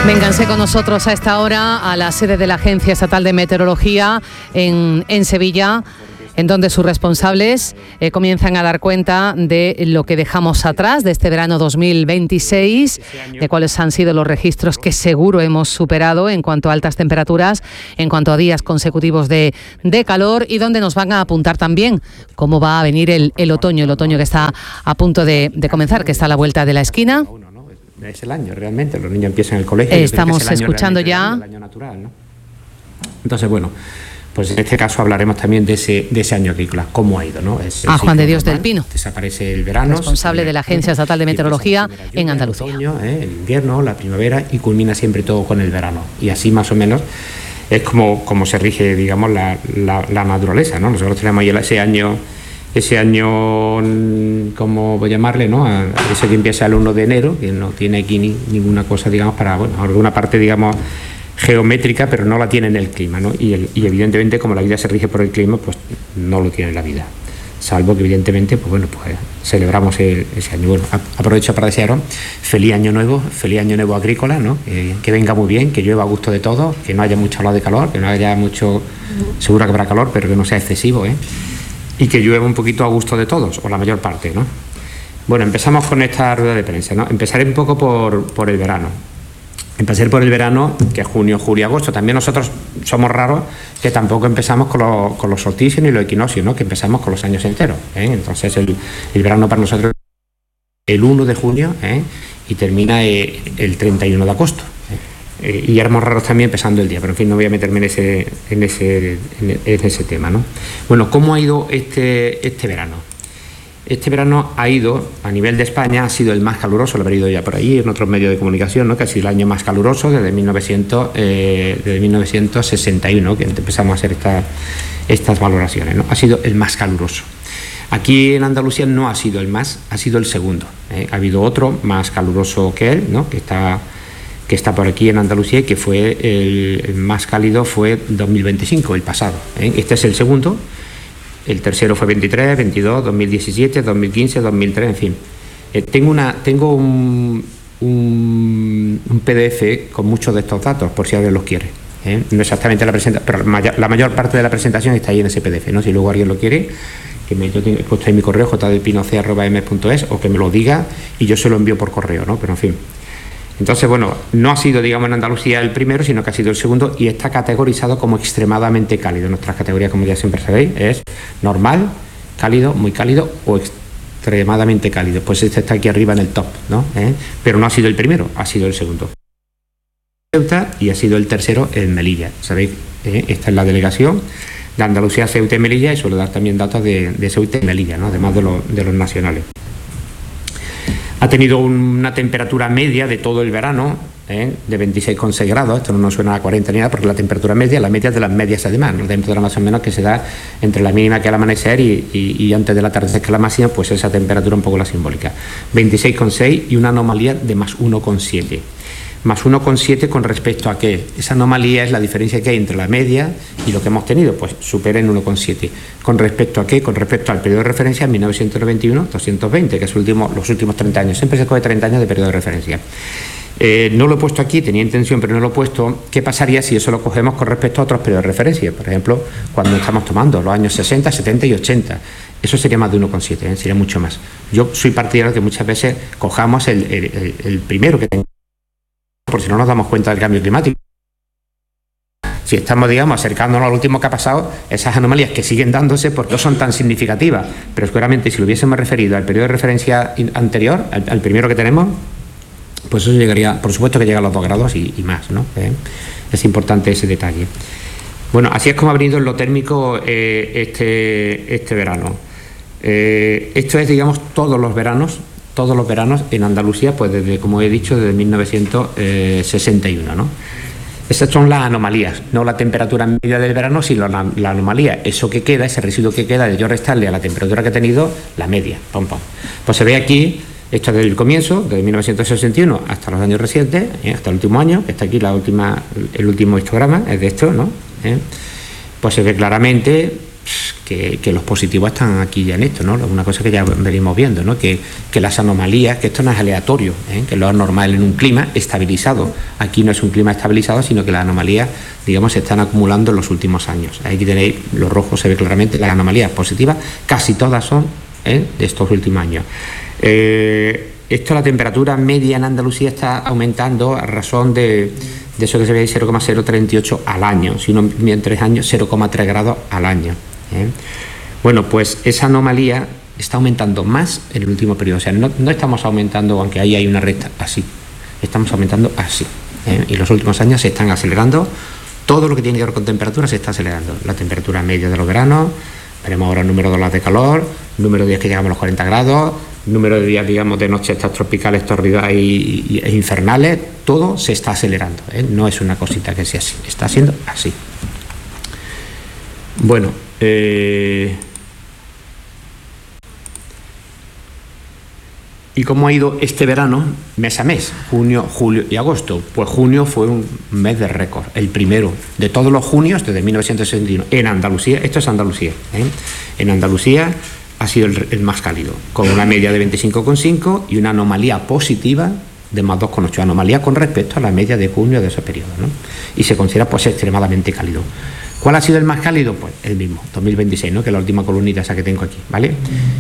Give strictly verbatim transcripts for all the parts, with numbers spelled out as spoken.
Vénganse con nosotros a esta hora a la sede de la Agencia Estatal de Meteorología en, en Sevilla, en donde sus responsables eh, comienzan a dar cuenta de lo que dejamos atrás de este verano dos mil veintiséis, de cuáles han sido los registros que seguro hemos superado en cuanto a altas temperaturas, en cuanto a días consecutivos de, de calor, y donde nos van a apuntar también cómo va a venir el, el otoño, el otoño que está a punto de, de comenzar, que está a la vuelta de la esquina. Es el año realmente, los niños empiezan el colegio. Estamos es el escuchando ya. El año natural, ¿no? Entonces, bueno, pues en este caso hablaremos también de ese, de ese año agrícola, cómo ha ido, ¿no? Es, a Juan de Dios normal, del Pino. Desaparece el verano. Responsable de la Agencia Estatal de Meteorología en Andalucía. El otoño, ¿eh? El invierno, la primavera, y culmina siempre todo con el verano. Y así más o menos es como, como se rige, digamos, la, la, la naturaleza, ¿no? Nosotros tenemos ahí ese año... Ese año, ¿cómo voy a llamarle, no? A ese que empieza el uno de enero, que no tiene aquí ni, ninguna cosa, digamos, para, bueno, alguna parte, digamos, geométrica, pero no la tiene en el clima, ¿no? Y, el, y evidentemente, como la vida se rige por el clima, pues no lo tiene la vida. Salvo que, evidentemente, pues bueno, pues celebramos el, ese año. Bueno, aprovecho para desearos feliz año nuevo, feliz año nuevo agrícola, ¿no? Eh, que venga muy bien, que llueva a gusto de todos, que no haya mucha ola de calor, que no haya mucho, seguro que habrá calor, pero que no sea excesivo, ¿eh? Y que llueva un poquito a gusto de todos, o la mayor parte, ¿no? Bueno, empezamos con esta rueda de prensa, ¿no? Empezaré un poco por, por el verano. Empezar por el verano, que es junio, julio, agosto. También nosotros somos raros que tampoco empezamos con, lo, con los solsticios ni los equinoccios, ¿no? Que empezamos con los años enteros, ¿eh? Entonces el, el verano para nosotros es el uno de junio, ¿eh? Y termina el, el treinta y uno de agosto. Eh, y éramos raros también empezando el día, pero en fin, no voy a meterme en ese, en ese, en ese tema, ¿no? Bueno, ¿cómo ha ido este, este verano? Este verano ha ido, a nivel de España, ha sido el más caluroso, lo habré ido ya por ahí, en otros medios de comunicación, ¿no? Que ha sido el año más caluroso desde, mil novecientos, eh, desde mil novecientos sesenta y uno, que empezamos a hacer esta, estas valoraciones, ¿no? Ha sido el más caluroso. Aquí en Andalucía no ha sido el más, ha sido el segundo, ¿eh? Ha habido otro más caluroso que él, ¿no? Que está... que está por aquí en Andalucía y que fue el, el más cálido fue dos mil veinticinco, el pasado, ¿eh? Este es el segundo, el tercero fue veintitrés, veintidós, dos mil diecisiete, dos mil quince, dos mil tres, en fin. Eh, tengo una, tengo un, un, un P D F con muchos de estos datos, por si alguien los quiere, ¿eh? No exactamente la presentación, pero la mayor, la mayor parte de la presentación está ahí en ese P D F, ¿no? Si luego alguien lo quiere, que me, yo tengo, he puesto ahí mi correo, j d pino c arroba m punto es, o que me lo diga y yo se lo envío por correo, ¿no? Pero en fin. Entonces, bueno, no ha sido, digamos, en Andalucía el primero, sino que ha sido el segundo y está categorizado como extremadamente cálido. Nuestras categorías, como ya siempre sabéis, es normal, cálido, muy cálido o extremadamente cálido. Pues este está aquí arriba en el top, ¿no? ¿Eh? Pero no ha sido el primero, ha sido el segundo. Ceuta y ha sido el tercero en Melilla. ¿Sabéis? ¿Eh? Esta es la delegación de Andalucía, Ceuta y Melilla, y suelo dar también datos de, de Ceuta y Melilla, ¿no? Además de, lo, de los nacionales. Ha tenido una temperatura media de todo el verano, ¿eh? De veintiséis coma seis grados, esto no nos suena a cuarenta ni nada, porque la temperatura media, la media de las medias además, la temperatura más o menos que se da entre la mínima que al amanecer y, y, y antes del atardecer que es la máxima, pues esa temperatura un poco la simbólica. veintiséis coma seis y una anomalía de más uno coma siete. Más uno coma siete con respecto a qué. Esa anomalía es la diferencia que hay entre la media y lo que hemos tenido, pues supera en uno coma siete. ¿Con respecto a qué? Con respecto al periodo de referencia mil novecientos noventa y uno a doscientos veinte, que es el último, los últimos treinta años. Siempre se coge treinta años de periodo de referencia. Eh, no lo he puesto aquí, tenía intención, pero no lo he puesto. ¿Qué pasaría si eso lo cogemos con respecto a otros periodos de referencia? Por ejemplo, cuando estamos tomando los años sesenta, setenta y ochenta. Eso sería más de uno coma siete, ¿eh? Sería mucho más. Yo soy partidario de que muchas veces cojamos el, el, el, el primero que tenemos, por si no nos damos cuenta del cambio climático. Si estamos, digamos, acercándonos al último que ha pasado, esas anomalías que siguen dándose porque no son tan significativas, pero seguramente si lo hubiésemos referido al periodo de referencia anterior, al, al primero que tenemos, pues eso llegaría, por supuesto que llega a los dos grados y, y más, ¿no? ¿Eh? Es importante ese detalle. Bueno, así es como ha venido en lo térmico eh, este, este verano. Eh, esto es, digamos, todos los veranos, todos los veranos en Andalucía, pues desde, como he dicho, desde mil novecientos sesenta y uno, ¿no? Esas son las anomalías, no la temperatura media del verano, sino la, la anomalía, eso que queda, ese residuo que queda de yo restarle a la temperatura que ha tenido, la media, pom, pom. Pues se ve aquí, esto desde el comienzo, desde mil novecientos sesenta y uno hasta los años recientes, ¿eh? Hasta el último año, que está aquí la última, el último histograma, es de esto, ¿no? ¿Eh? Pues se ve claramente que que, que los positivos están aquí ya en esto, ¿no? Una cosa que ya venimos viendo, ¿no? Que, que las anomalías, que esto no es aleatorio, ¿eh? Que lo es normal en un clima estabilizado. Aquí no es un clima estabilizado, sino que las anomalías, digamos, se están acumulando en los últimos años. Aquí tenéis, lo rojo se ve claramente, las anomalías positivas, casi todas son, ¿eh? De estos últimos años. Eh, esto, la temperatura media en Andalucía está aumentando a razón de, de eso que se ve cero coma cero treinta y ocho al año. Si uno mide en tres años, cero coma tres grados al año. ¿eh? Bueno, pues esa anomalía está aumentando más en el último periodo. O sea, no, no estamos aumentando, aunque ahí hay una recta, así. Estamos aumentando así. ¿eh? Y en los últimos años se están acelerando. Todo lo que tiene que ver con temperatura se está acelerando. La temperatura media de los veranos, veremos ahora el número de olas de calor, número de días que llegamos a los cuarenta grados, número de días, digamos, de noches estas tropicales, tórridas y, y, e infernales. Todo se está acelerando. ¿eh? No es una cosita que sea así, está siendo así. Bueno, eh... ¿y cómo ha ido este verano, mes a mes, junio, julio y agosto? Pues junio fue un mes de récord, el primero de todos los junios desde mil novecientos sesenta y uno en Andalucía. Esto es Andalucía, ¿eh? En Andalucía ha sido el, el más cálido, con una media de veinticinco coma cinco y una anomalía positiva de más dos coma ocho, anomalía con respecto a la media de junio de ese periodo, ¿no? Y se considera pues extremadamente cálido. ¿Cuál ha sido el más cálido? Pues el mismo, dos mil veintiséis, ¿no? Que es la última columnita esa que tengo aquí, ¿vale?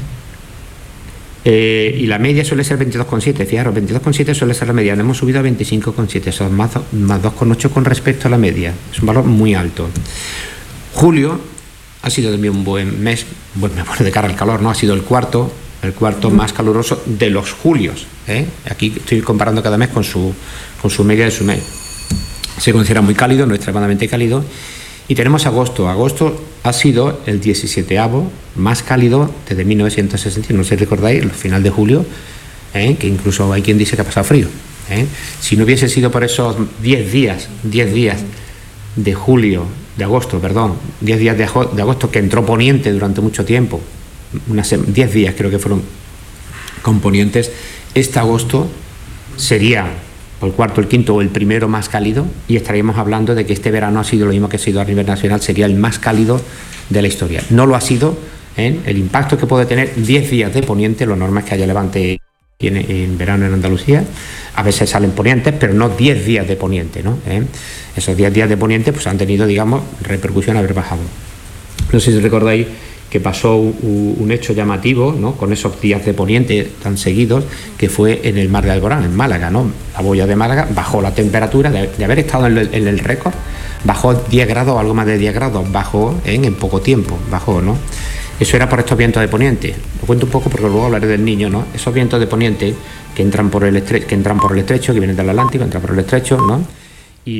Eh, y la media suele ser veintidós coma siete, fijaros, veintidós coma siete suele ser la media, hemos subido a veinticinco coma siete, eso es más, más dos coma ocho con respecto a la media, es un valor muy alto. Julio ha sido también un buen mes, bueno, me pone de cara al calor, ¿no? Ha sido el cuarto, el cuarto más caluroso de los julios, ¿eh? Aquí estoy comparando cada mes con su, con su media de su mes. Se considera muy cálido, no extremadamente cálido. Y tenemos agosto. Agosto ha sido el diecisiete más cálido desde mil novecientos sesenta. No sé si recordáis, el final de julio, ¿eh? Que incluso hay quien dice que ha pasado frío. ¿eh? Si no hubiese sido por esos diez días, diez días de julio, de agosto, perdón, diez días de, de agosto que entró poniente durante mucho tiempo, unas diez días creo que fueron con ponientes, este agosto sería el cuarto, el quinto o el primero más cálido, y estaríamos hablando de que este verano ha sido lo mismo que ha sido a nivel nacional, sería el más cálido de la historia. No lo ha sido, ¿eh? El impacto que puede tener diez días de poniente, lo normal es que haya levante en, en verano en Andalucía, a veces salen ponientes, pero no diez días de poniente, ¿no? ¿Eh? Esos diez días de poniente pues han tenido, digamos, repercusión haber bajado. No sé si recordáis que pasó un, un hecho llamativo, ¿no? Con esos días de poniente tan seguidos, que fue en el mar de Alborán, en Málaga, ¿no? La boya de Málaga bajó la temperatura, de, de haber estado en el, en el récord, bajó diez grados, algo más de diez grados, bajó en, en poco tiempo, bajó, ¿no? Eso era por estos vientos de poniente. Lo cuento un poco porque luego hablaré del Niño, ¿no? Esos vientos de poniente que entran por el estrecho, que entran por el estrecho, que vienen del Atlántico, entran por el estrecho, ¿no? Y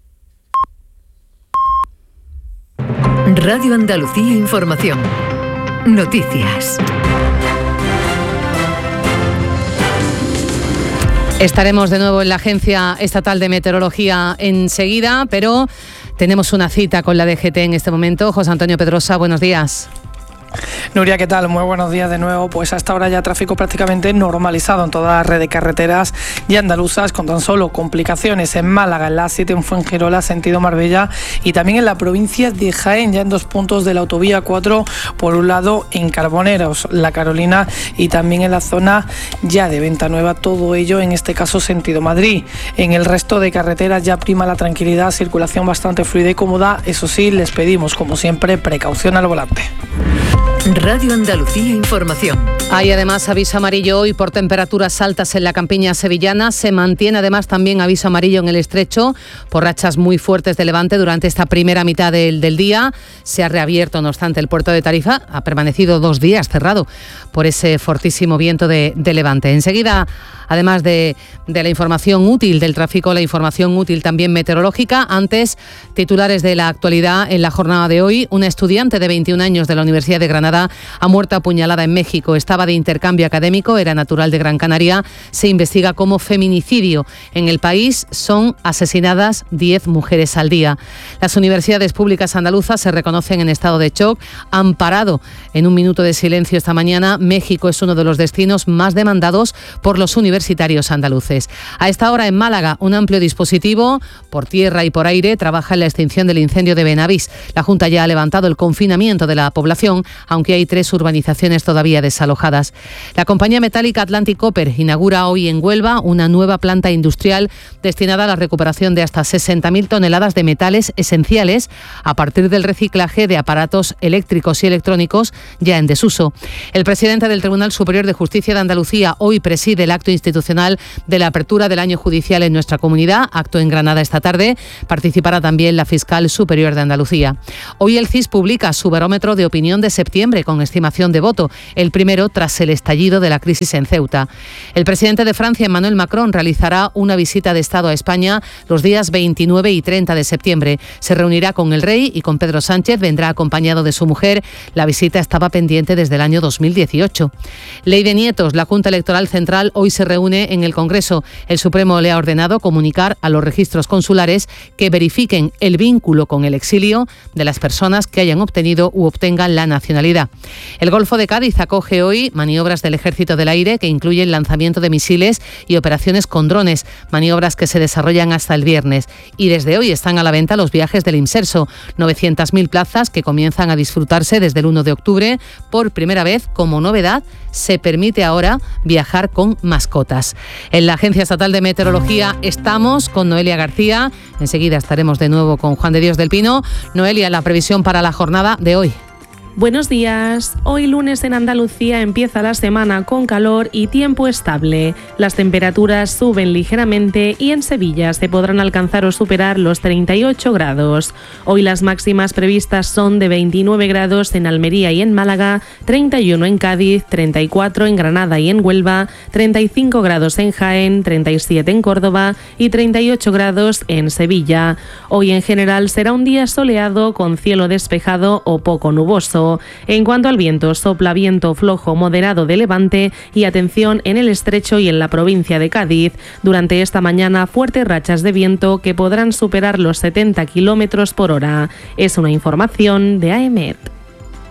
Radio Andalucía Información. Noticias. Estaremos de nuevo en la Agencia Estatal de Meteorología enseguida, pero tenemos una cita con la D G T en este momento. José Antonio Pedrosa, buenos días. Nuria, ¿qué tal? Muy buenos días de nuevo. Pues hasta ahora ya tráfico prácticamente normalizado en toda la red de carreteras y andaluzas, con tan solo complicaciones en Málaga, en la A siete, en Fuengirola, sentido Marbella, y también en la provincia de Jaén, ya en dos puntos de la autovía cuatro, por un lado en Carboneros, La Carolina, y también en la zona ya de Venta Nueva, todo ello en este caso sentido Madrid. En el resto de carreteras ya prima la tranquilidad, circulación bastante fluida y cómoda. Eso sí, les pedimos como siempre precaución al volante. Radio Andalucía Información. Hay además aviso amarillo hoy por temperaturas altas en la campiña sevillana. Se mantiene además también aviso amarillo en el estrecho por rachas muy fuertes de levante durante esta primera mitad del, del día. Se ha reabierto, no obstante, el puerto de Tarifa. Ha permanecido dos días cerrado por ese fortísimo viento de, de levante. Enseguida, además de, de la información útil del tráfico, la información útil también meteorológica. Antes, titulares de la actualidad en la jornada de hoy. Una estudiante de veintiún años de la Universidad de Granada Estrada ha muerto apuñalada en México. Estaba de intercambio académico, era natural de Gran Canaria. Se investiga como feminicidio. En el país son asesinadas diez mujeres al día. Las universidades públicas andaluzas se reconocen en estado de shock. Han parado en un minuto de silencio esta mañana. México es uno de los destinos más demandados por los universitarios andaluces. A esta hora en Málaga, un amplio dispositivo por tierra y por aire trabaja en la extinción del incendio de Benavís. La Junta ya ha levantado el confinamiento de la población, aunque hay tres urbanizaciones todavía desalojadas. La compañía metálica Atlantic Copper inaugura hoy en Huelva una nueva planta industrial destinada a la recuperación de hasta sesenta mil toneladas de metales esenciales a partir del reciclaje de aparatos eléctricos y electrónicos ya en desuso. El presidente del Tribunal Superior de Justicia de Andalucía hoy preside el acto institucional de la apertura del año judicial en nuestra comunidad, acto en Granada esta tarde. Participará también la fiscal superior de Andalucía. Hoy el C I S publica su barómetro de opinión de septiembre con estimación de voto, el primero tras el estallido de la crisis en Ceuta. El presidente de Francia, Emmanuel Macron, realizará una visita de Estado a España los días veintinueve y treinta de septiembre. Se reunirá con el rey y con Pedro Sánchez, vendrá acompañado de su mujer. La visita estaba pendiente desde el año dos mil dieciocho. Ley de nietos. La Junta Electoral Central hoy se reúne en el Congreso. El Supremo le ha ordenado comunicar a los registros consulares que verifiquen el vínculo con el exilio de las personas que hayan obtenido u obtengan la nacionalidad. El Golfo de Cádiz acoge hoy maniobras del Ejército del Aire que incluyen lanzamiento de misiles y operaciones con drones, maniobras que se desarrollan hasta el viernes. Y desde hoy están a la venta los viajes del Imserso, novecientas mil plazas que comienzan a disfrutarse desde el uno de octubre. Por primera vez, como novedad, se permite ahora viajar con mascotas. En la Agencia Estatal de Meteorología estamos con Noelia García. Enseguida estaremos de nuevo con Juan de Dios del Pino. Noelia, la previsión para la jornada de hoy. Buenos días. Hoy lunes en Andalucía empieza la semana con calor y tiempo estable. Las temperaturas suben ligeramente y en Sevilla se podrán alcanzar o superar los treinta y ocho grados. Hoy las máximas previstas son de veintinueve grados en Almería y en Málaga, treinta y uno en Cádiz, treinta y cuatro en Granada y en Huelva, treinta y cinco grados en Jaén, treinta y siete en Córdoba y treinta y ocho grados en Sevilla. Hoy en general será un día soleado con cielo despejado o poco nuboso. En cuanto al viento, sopla viento flojo moderado de levante y atención en el estrecho y en la provincia de Cádiz. Durante esta mañana, fuertes rachas de viento que podrán superar los setenta kilómetros por hora. Es una información de A E M E T.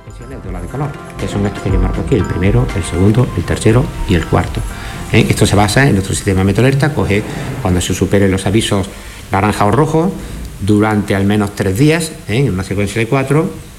De ola de calor, que son estos que yo marco aquí, el primero, el segundo, el tercero y el cuarto. ¿Eh? Esto se basa en nuestro sistema meteorológico, coge cuando se superen los avisos naranja o rojo durante al menos tres días, ¿eh? en una secuencia de cuatro,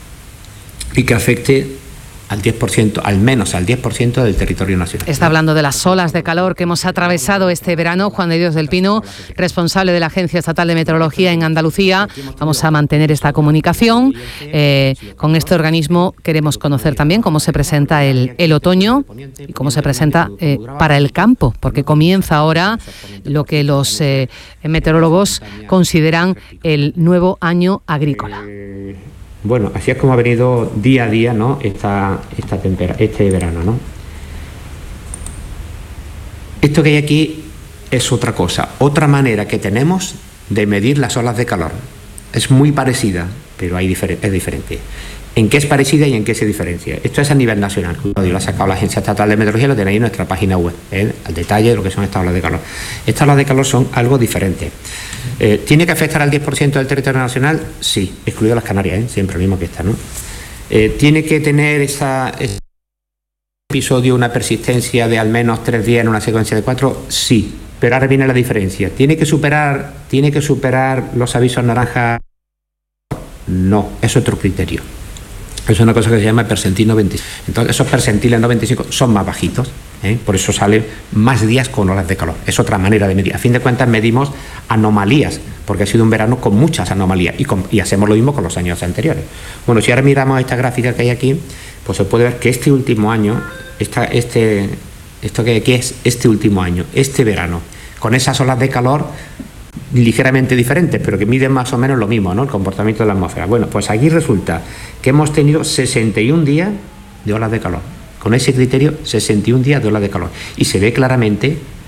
y que afecte al diez por ciento, al menos al diez por ciento del territorio nacional. Está hablando de las olas de calor que hemos atravesado este verano. Juan de Dios del Pino, responsable de la Agencia Estatal de Meteorología en Andalucía. Vamos a mantener esta comunicación. Eh, con este organismo queremos conocer también cómo se presenta el, el otoño y cómo se presenta eh, para el campo, porque comienza ahora lo que los eh, meteorólogos consideran el nuevo año agrícola. Bueno, así es como ha venido día a día, ¿no? Esta, esta tempera, este verano, ¿no? Esto que hay aquí es otra cosa, otra manera que tenemos de medir las olas de calor. Es muy parecida, pero hay difer- es diferente. ¿En qué es parecida y en qué se diferencia? Esto es a nivel nacional. Lo ha sacado la Agencia Estatal de Meteorología, lo tenéis en nuestra página web, ¿eh? al detalle de lo que son estas olas de calor. Estas olas de calor son algo diferente. Eh, ¿Tiene que afectar al diez por ciento del territorio nacional? Sí, excluido las Canarias, ¿eh? siempre lo mismo que esta, ¿no? Eh, ¿Tiene que tener esa, ese episodio una persistencia de al menos tres días en una secuencia de cuatro? Sí, pero ahora viene la diferencia. ¿Tiene que superar, tiene que superar los avisos naranja? No, es otro criterio. Es una cosa que se llama percentil noventa y cinco. Entonces, esos percentiles noventa y cinco son más bajitos, ¿eh? Por eso salen más días con olas de calor. Es otra manera de medir. A fin de cuentas, medimos anomalías, porque ha sido un verano con muchas anomalías y, con, y hacemos lo mismo con los años anteriores. Bueno, si ahora miramos esta gráfica que hay aquí, pues se puede ver que este último año, esta, este, esto que hay aquí es este último año, este verano, con esas olas de calor ligeramente diferentes, pero que miden más o menos lo mismo, ¿no? El comportamiento de la atmósfera. Bueno, pues aquí resulta que hemos tenido sesenta y un días de olas de calor. Con ese criterio, sesenta y un días de olas de calor. Y se ve claramente que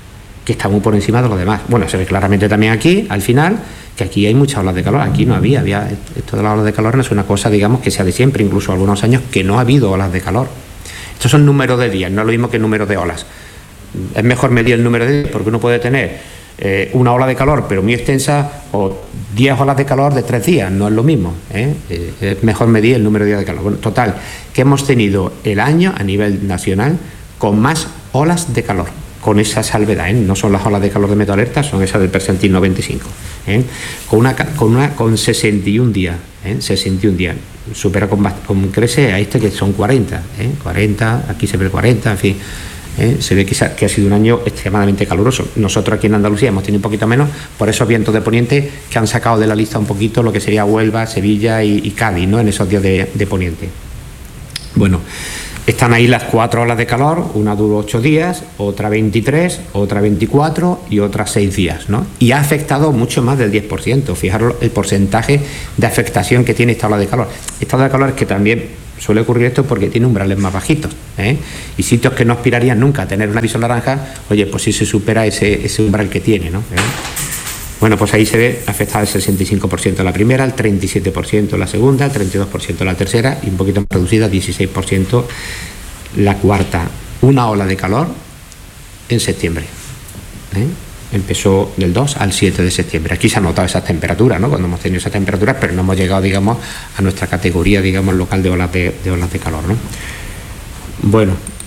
que está muy por encima de los demás. Bueno, se ve claramente también aquí, al final, que aquí hay muchas olas de calor. Aquí no había, había esto de las olas de calor no es una cosa, digamos, que sea de siempre, incluso algunos años que no ha habido olas de calor. Estos son números de días, no es lo mismo que número de olas. Es mejor medir el número de días porque uno puede tener eh, una ola de calor, pero muy extensa, o diez olas de calor de tres días, no es lo mismo, ¿eh? Eh, es mejor medir el número de días de calor. Bueno, total, que hemos tenido el año a nivel nacional con más olas de calor, con esa salvedad, ¿eh? No son las olas de calor de Metalerta, son esas del percentil noventa y cinco, ¿eh? con, una, con, una, con sesenta y un días, ¿eh? sesenta y un días, supera con, con crece a este que son cuarenta, ¿eh? cuarenta, aquí se ve cuarenta, en fin, ¿eh? se ve que, se ha, que ha sido un año extremadamente caluroso. Nosotros aquí en Andalucía hemos tenido un poquito menos por esos vientos de poniente que han sacado de la lista un poquito lo que sería Huelva, Sevilla y, y Cádiz, ¿no? En esos días de, de poniente. Bueno, están ahí las cuatro olas de calor, una duró ocho días, otra veintitrés, otra veinticuatro y otra seis días, ¿no? Y ha afectado mucho más del diez por ciento. Fijaros el porcentaje de afectación que tiene esta ola de calor. Esta ola de calor es que también suele ocurrir esto porque tiene umbrales más bajitos, ¿eh? Y sitios que no aspirarían nunca a tener un aviso naranja, oye, pues sí se supera ese, ese umbral que tiene, ¿no? ¿Eh? Bueno, pues ahí se ve afectada el sesenta y cinco por ciento la primera, el treinta y siete por ciento la segunda, el treinta y dos por ciento la tercera y un poquito más reducida, dieciséis por ciento la cuarta. Una ola de calor en septiembre, ¿eh? Empezó del dos al siete de septiembre. Aquí se han notado esas temperaturas, ¿no? Cuando hemos tenido esas temperaturas, pero no hemos llegado, digamos, a nuestra categoría, digamos, local de olas de, de olas de calor, ¿no? Bueno,